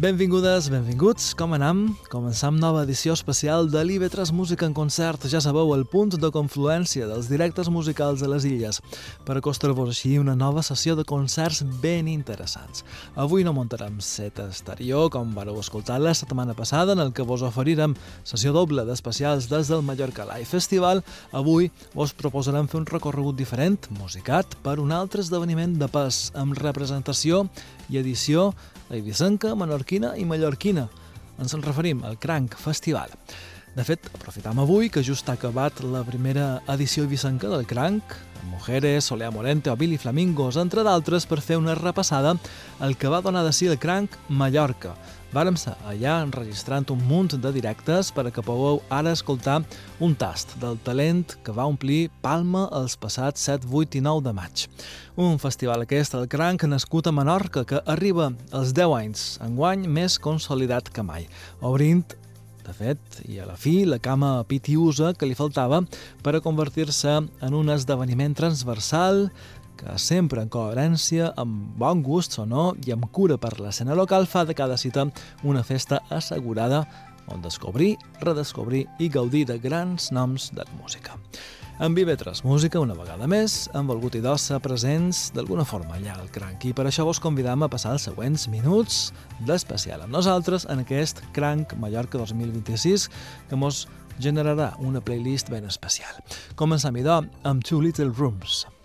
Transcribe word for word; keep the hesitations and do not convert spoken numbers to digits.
Benvingudes, benvinguts, com anam? Començam nova edició especial de l'I V tres Música en concert, ja sabeu, el punt de confluència dels directes musicals a les illes, per acostar-vos així una nova sessió de concerts ben interessants. Avui no muntarem set exterior, com vareu escoltar la setmana passada, en el que vos oferirem sessió doble d'especials des del Mallorca Live Festival. Avui vos proposarem fer un recorregut diferent, musicat, per un altre esdeveniment de pes, amb representació i edició eivissenca, menorquina i mallorquina. Ens en referim al Cranc Festival. De fet, aprofitam avui que just ha acabat la primera edició eivissenca del Cranc, amb Mujeres, Solea Morente o Billy Flamingos, entre d'altres, per fer una repassada al que va donar de si el Cranc Mallorca. Vàrem ser allà enregistrant un munt de directes per a que pugueu ara escoltar un tast del talent que va omplir Palma els passats set, vuit i nou de maig. Un festival aquest, el Cranc, nascut a Menorca, que arriba als deu anys, enguany més consolidat que mai, obrint, de fet, i a la fi, la cama pitiusa que li faltava per a convertir-se en un esdeveniment transversal que sempre en coherència, amb bon gust o no, i amb cura per l'escena local, fa de cada cita una festa assegurada on descobrir, redescobrir i gaudir de grans noms de la música. En I V tres Música, una vegada més, hem volgut idò ser presents d'alguna forma allà al Cranc, i per això vos convidam a passar els següents minuts d'especial amb nosaltres en aquest Cranc Mallorca dos mil vint-i-sis, que mos generarà una playlist ben especial. Comencem idò amb Two Little Rooms.